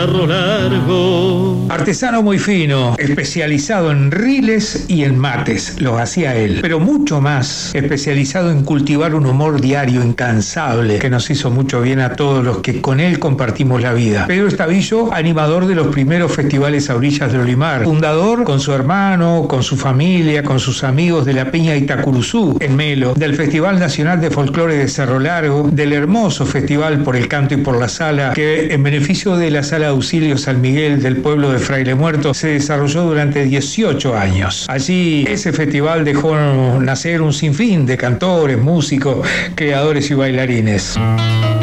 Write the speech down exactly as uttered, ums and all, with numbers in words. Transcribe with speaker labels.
Speaker 1: Largo.
Speaker 2: Artesano muy fino, especializado en riles y en mates, los hacía él, pero mucho más especializado en cultivar un humor diario incansable que nos hizo mucho bien a todos los que con él compartimos la vida. Pedro Estavillo, animador de los primeros festivales a orillas del Olimar, fundador con su hermano, con su familia, con sus amigos de la Peña Itacuruzú en Melo, del Festival Nacional de Folclore de Cerro Largo, del hermoso Festival por el Canto y por la Sala, que en beneficio de la Sala Auxilio San Miguel del pueblo de Fraile Muerto se desarrolló durante dieciocho años. Allí ese festival dejó nacer un sinfín de cantores, músicos, creadores y bailarines.